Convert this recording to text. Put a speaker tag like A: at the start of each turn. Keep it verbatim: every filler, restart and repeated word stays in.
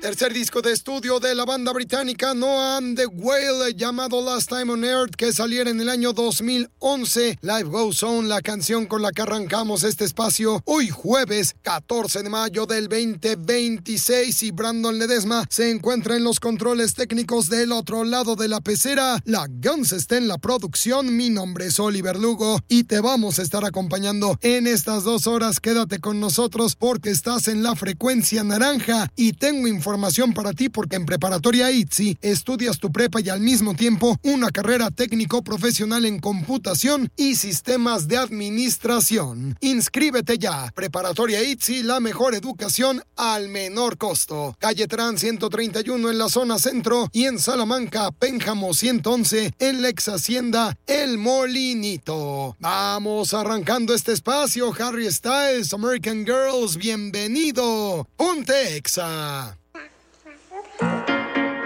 A: tercer disco de estudio de la banda británica Noah and the Whale, llamado Last Time on Earth, que saliera en el año dos mil once. Life Goes On, la canción con la que arrancamos este espacio hoy jueves catorce de mayo del veinte veintiséis, y Brandon Ledesma se encuentra en los controles técnicos del otro lado de la pecera. La Guns está en la producción. Mi nombre es Oliver Lugo y te vamos a estar acompañando en estas dos horas. Quédate con nosotros porque estás en la frecuencia naranja y tengo información para ti, porque en Preparatoria I T S I estudias tu prepa y al mismo tiempo una carrera técnico profesional en computación y sistemas de administración. Inscríbete ya. Preparatoria I T S I, la mejor educación al menor costo. Calle Terán ciento treinta y uno en la zona centro y en Salamanca, Pénjamo ciento once en la ex hacienda El Molinito. Vamos arrancando este espacio. Harry Styles, American Girls, bienvenido. Ponte Exa.